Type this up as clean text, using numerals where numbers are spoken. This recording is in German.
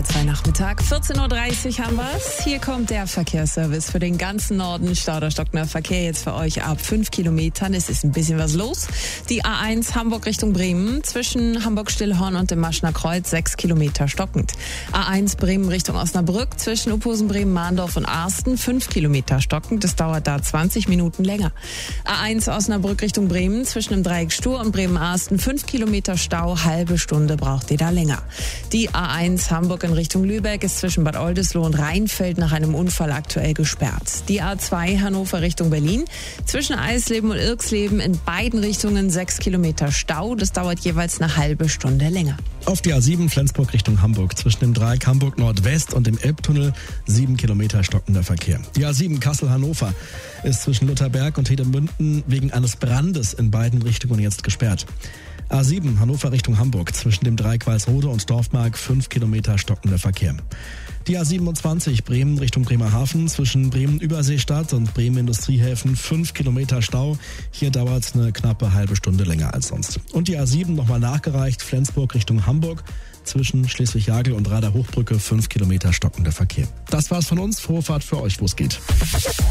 Nachmittag, 14.30 Uhr haben wir es. Hier kommt der Verkehrsservice für den ganzen Norden. Stauder-Stockner Verkehr jetzt für euch ab 5 Kilometern. Es ist ein bisschen was los. Die A1 Hamburg Richtung Bremen zwischen Hamburg-Stillhorn und dem Maschner Kreuz 6 Kilometer stockend. A1 Bremen Richtung Osnabrück zwischen Uphusen, Bremen, Mahndorf und Arsten 5 Kilometer stockend. Das dauert da 20 Minuten länger. A1 Osnabrück Richtung Bremen zwischen dem Dreieck Stur und Bremen-Arsten 5 Kilometer Stau. Halbe Stunde braucht ihr da länger. Die A1 Hamburg in Richtung Lübeck ist zwischen Bad Oldesloe und Rheinfeld nach einem Unfall aktuell gesperrt. Die A2 Hannover Richtung Berlin zwischen Eisleben und Irxleben in beiden Richtungen 6 Kilometer Stau. Das dauert jeweils eine halbe Stunde länger. Auf die A7 Flensburg Richtung Hamburg zwischen dem Dreieck Hamburg Nordwest und dem Elbtunnel 7 Kilometer stockender Verkehr. Die A7 Kassel-Hannover ist zwischen Lutherberg und Hedemünden wegen eines Brandes in beiden Richtungen jetzt gesperrt. A7 Hannover Richtung Hamburg zwischen dem Dreieck Walsrode und Dorfmark 5 Kilometer stockender Verkehr. Die A27 Bremen Richtung Bremerhaven zwischen Bremen-Überseestadt und Bremen-Industriehäfen 5 Kilometer Stau. Hier dauert es eine knappe halbe Stunde länger als sonst. Und die A7 nochmal nachgereicht, Flensburg Richtung Hamburg zwischen Schleswig-Jagel und Rader Hochbrücke 5 Kilometer stockender Verkehr. Das war's von uns. Frohe Fahrt für euch, wo es geht.